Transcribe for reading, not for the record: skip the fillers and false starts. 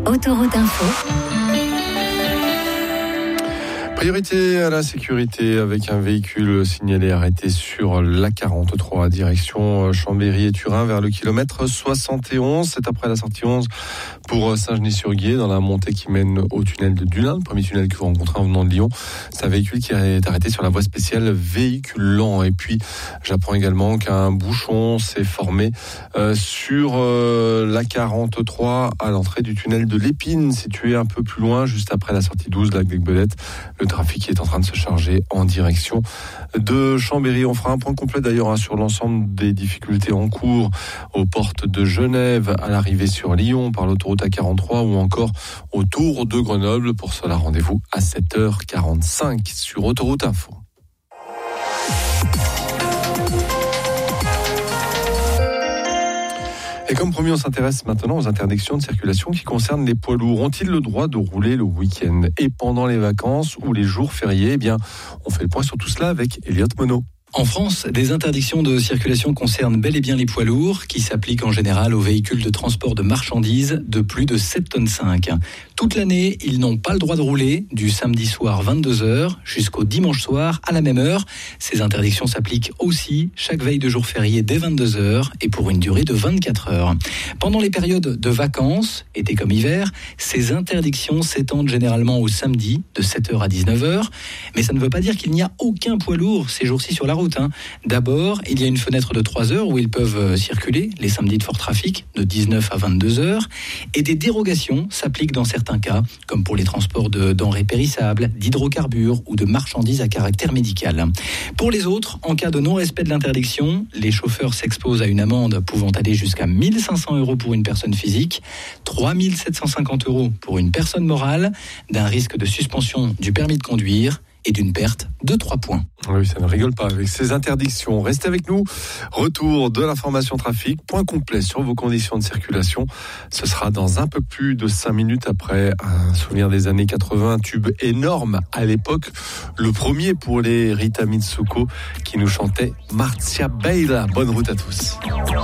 Autoroute Info. Priorité à la sécurité avec un véhicule signalé arrêté sur l'A43 direction Chambéry et Turin vers le kilomètre 71. C'est après la sortie 11 pour Saint-Genis-sur-Guiers dans la montée qui mène au tunnel de Dullin, le premier tunnel que vous rencontrez en venant de Lyon. C'est un véhicule qui est arrêté sur la voie spéciale véhicule lent. Et puis j'apprends également qu'un bouchon s'est formé sur l'A43 à l'entrée du tunnel de l'Épine, situé un peu plus loin, juste après la sortie 12 de la Belette. Le trafic est en train de se charger en direction de Chambéry. On fera un point complet d'ailleurs sur l'ensemble des difficultés en cours aux portes de Genève, à l'arrivée sur Lyon par l'autoroute A43 ou encore autour de Grenoble. Pour cela, rendez-vous à 7h45 sur Autoroute Info. Et comme promis, on s'intéresse maintenant aux interdictions de circulation qui concernent les poids lourds. Ont-ils le droit de rouler le week-end et pendant les vacances ou les jours fériés? Eh bien, on fait le point sur tout cela avec Elliot Monod. En France, des interdictions de circulation concernent bel et bien les poids lourds qui s'appliquent en général aux véhicules de transport de marchandises de plus de 7,5 tonnes. Toute l'année, ils n'ont pas le droit de rouler du samedi soir 22h jusqu'au dimanche soir à la même heure. Ces interdictions s'appliquent aussi chaque veille de jour férié dès 22h et pour une durée de 24 heures. Pendant les périodes de vacances, été comme hiver, ces interdictions s'étendent généralement au samedi de 7h à 19h. Mais ça ne veut pas dire qu'il n'y a aucun poids lourd ces jours-ci sur la route. D'abord, il y a une fenêtre de 3 heures où ils peuvent circuler les samedis de fort trafic de 19 à 22 heures et des dérogations s'appliquent dans certains cas, comme pour les transports de denrées périssables, d'hydrocarbures ou de marchandises à caractère médical. Pour les autres, en cas de non-respect de l'interdiction, les chauffeurs s'exposent à une amende pouvant aller jusqu'à 1 500 € pour une personne physique, 3 750 € pour une personne morale, d'un risque de suspension du permis de conduire et d'une perte de 3 points. Oui, ça ne rigole pas avec ces interdictions. Restez avec nous. Retour de l'information trafic. Point complet sur vos conditions de circulation. Ce sera dans un peu plus de 5 minutes après un souvenir des années 80. Un tube énorme à l'époque. Le premier pour les Rita Mitsuko qui nous chantait Marcia Beila. Bonne route à tous.